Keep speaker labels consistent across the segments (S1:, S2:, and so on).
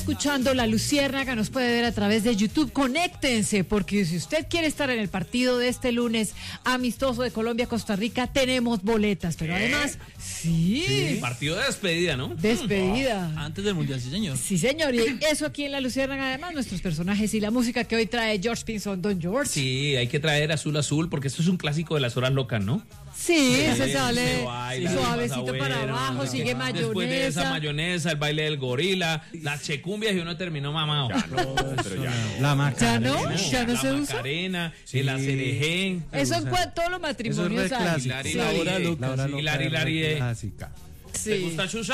S1: Escuchando La Luciérnaga, nos puede ver a través de YouTube. Conéctense, porque si usted quiere estar en el partido de este lunes amistoso de Colombia-Costa Rica, tenemos boletas. Pero además, sí.
S2: Partido de despedida, ¿no?
S1: Despedida.
S3: Antes del Mundial, sí, señor.
S1: Sí, señor. Y eso aquí en La Luciérnaga, además, nuestros personajes y la música que hoy trae George Pinson. Don George.
S2: Sí, hay que traer Azul Azul, porque esto es un clásico de las horas locas, ¿no?
S1: Sí, se sale
S2: Se baila,
S1: suavecito
S2: pasa
S1: para
S2: bueno,
S1: abajo, sigue mayonesa.
S2: Después de esa mayonesa, el baile del gorila, las checumbias y uno terminó mamado.
S4: Ya no, pero ya no.
S3: La Macarena.
S1: ¿Ya no se
S2: la
S1: usa?
S2: Macarena, el acerején.
S1: Eso en todos los matrimonios
S3: Eso es re
S1: hay.
S3: clásico.
S1: Sí.
S2: La hora loca.
S3: Hilari,
S2: Hilari,
S3: clásica.
S2: ¿Te gusta Xuxa?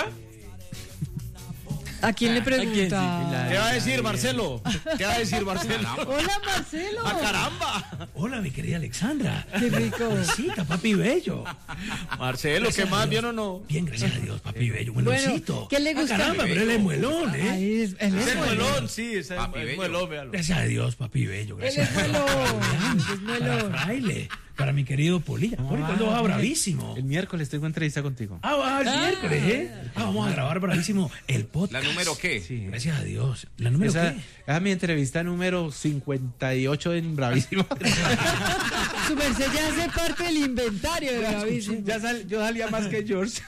S1: ¿A quién le pregunta?
S4: ¿Qué va a decir Marcelo? ¿Qué va a decir Marcelo?
S1: Hola, Marcelo.
S4: ¡Ah, caramba!
S2: Hola, mi querida Alexandra.
S1: Qué rico.
S2: Besita, papi bello.
S4: Marcelo, ¿qué más? ¿Bien o no?
S2: Bien, gracias a Dios, papi bello.
S1: Bueno,
S2: Buenosito.
S1: ¿qué le gusta?
S2: Caramba, pero él es muelón, ¿eh?
S1: Ahí es, él
S4: Es
S1: es
S4: el
S1: muelón.
S4: muelón, sí, es el
S5: Papi bello.
S4: muelón, véalo.
S2: Gracias a Dios, papi bello.
S1: Él
S2: Gracias
S1: es muelón. Es
S2: Para
S1: muelón.
S2: Fraile, para mi querido Polilla. Poli, ¿cuándo va bravísimo?
S3: El miércoles tengo entrevista contigo.
S2: Va el miércoles, ¿eh? Vamos a grabar bravísimo el podcast.
S5: ¿La número qué?
S3: Sí.
S2: Gracias a Dios. ¿La número
S3: Esa
S2: qué?
S3: es mi entrevista número 58 en Bravísimo.
S1: Su merced ya hace parte del inventario de Bravísimo.
S3: Yo salía más que George.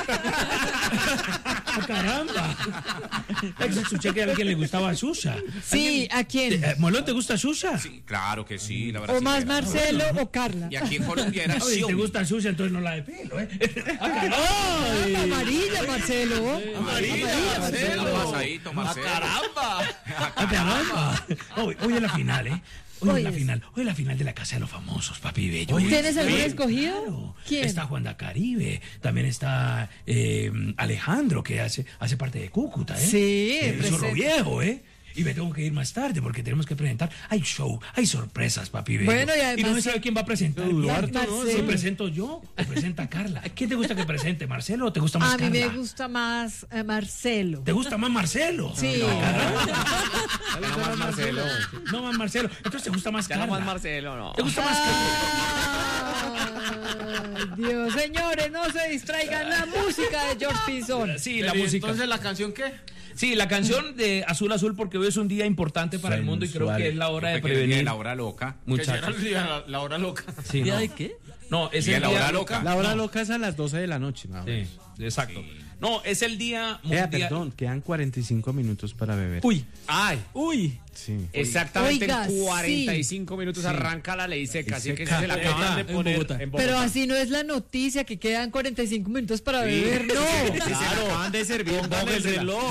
S2: ¡Caramba! Escuché que a alguien le gustaba Xuxa.
S1: Sí, ¿a quién?
S2: ¿Molón te gusta Xuxa?
S5: Sí, claro que sí, la
S1: O
S5: verdad.
S1: más Marcelo o Carla.
S5: Y aquí en Colombia era
S2: Oye, si te
S5: Xiaomi.
S2: gusta Xuxa, entonces no la de pelo, ¿eh?
S1: ¡Ay! Amarilla, Marcelo.
S4: Amarilla, Marcelo.
S5: Pasadito, Marcelo.
S4: ¡Caramba!
S2: ¡Caramba! Hoy es la final, ¿eh? Hoy
S1: Hoy
S2: es la
S1: es.
S2: final. Hoy es la final de la Casa de los Famosos, papi bello.
S1: ¿Tienes algún
S2: Sí,
S1: escogido?
S2: claro.
S1: ¿Quién?
S2: Está Juan da Caribe, también está Alejandro, que hace parte de Cúcuta, ¿eh?
S1: Sí,
S2: Zorro
S1: presente.
S2: Viejo, ¿eh? Y me tengo que ir más tarde porque tenemos que presentar. Hay show, hay sorpresas, papi bello.
S1: Bueno, y además-
S2: no se sabe quién va a presentar.
S1: Marcelo.
S2: Si presento yo o presenta Carla. ¿Quién te gusta que presente, Marcelo o te gusta más
S1: A mí
S2: Carla?
S1: me gusta más Marcelo.
S2: ¿Te gusta más Marcelo?
S1: Sí.
S5: No más Marcelo.
S2: No más Marcelo. Entonces te gusta más Carla.
S4: Marcelo, no.
S2: ¿Te gusta más Carla?
S1: Ay, Dios, señores, no se distraigan la música de George Pinson.
S2: Sí, la música.
S4: Entonces, ¿la canción qué?
S2: Sí, la canción de Azul Azul, porque hoy es un día importante para el mundo y creo que es la hora de prevenir.
S5: La hora loca.
S2: Muchachos.
S4: La hora loca.
S2: Sí,
S3: ¿Día
S2: no.
S3: de qué?
S2: No, es
S5: Día
S2: el
S5: de la
S2: día
S5: hora loca.
S3: La hora loca es a las 12 de la noche. más o menos.
S2: Sí, exacto. No, es el día mundial.
S3: Perdón, quedan 45 minutos para beber.
S2: Uy,
S4: Ay,
S3: Uy. Sí.
S4: exactamente
S1: Oiga,
S4: en 45 minutos arranca la ley seca, así que
S3: seca.
S4: se la acaban de
S3: En
S4: poner
S3: Bogotá.
S4: en Bogotá.
S1: Pero así no es la noticia, que quedan 45 minutos para beber, no.
S4: Claro, acaban de servir,
S3: Póngale el reloj.